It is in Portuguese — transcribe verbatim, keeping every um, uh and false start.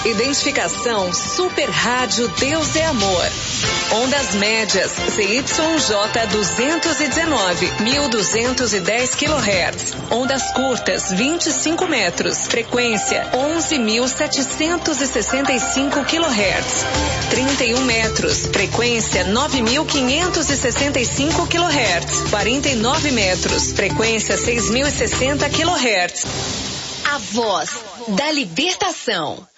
Identificação Super Rádio Deus é Amor. Ondas médias Z Y J duzentos e dezenove, mil duzentos e dez quilohertz. Ondas curtas vinte e cinco metros. Frequência onze mil setecentos e sessenta e cinco quilohertz. trinta e um metros. Frequência nove mil quinhentos e sessenta e cinco quilohertz. quarenta e nove metros. Frequência seis mil e sessenta quilohertz. A voz da libertação.